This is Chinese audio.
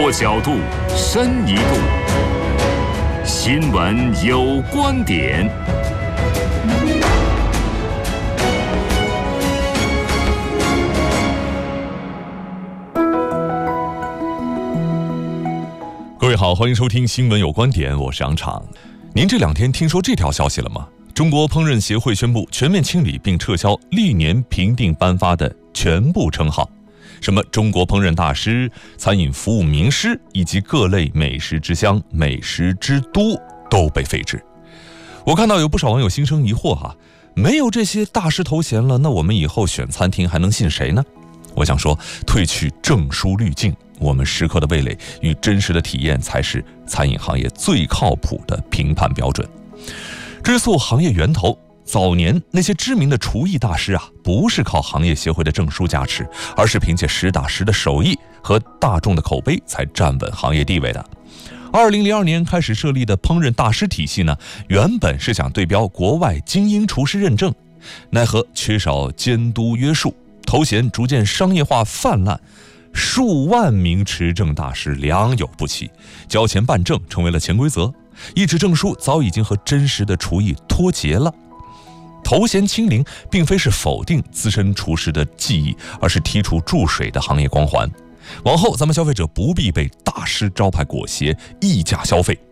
多角度，深一度。新闻有观点。 各位好，欢迎收听新闻有观点，我是杨昶。您这两天听说这条消息了吗？中国烹饪协会宣布全面清理并撤销历年评定颁发的全部称号，什么中国烹饪大师、餐饮服务名师以及各类美食之乡、美食之都都被废止。我看到有不少网友心生疑惑没有这些大师头衔了，那我们以后选餐厅还能信谁呢？我想说，褪去证书滤镜，我们时刻的味蕾与真实的体验才是餐饮行业最靠谱的评判标准。追溯行业源头，早年那些知名的厨艺大师不是靠行业协会的证书加持，而是凭借实打实的手艺和大众的口碑才站稳行业地位的。2002年开始设立的烹饪大师体系呢，原本是想对标国外精英厨师认证，奈何缺少监督约束，头衔逐渐商业化泛滥，数万名持证大师良莠不齐，交钱办证成为了潜规则，一纸证书早已经和真实的厨艺脱节了。头衔清零并非是否定资深厨师的技艺，而是剔除注水的行业光环。往后咱们消费者不必被大师招牌裹挟，溢价消费，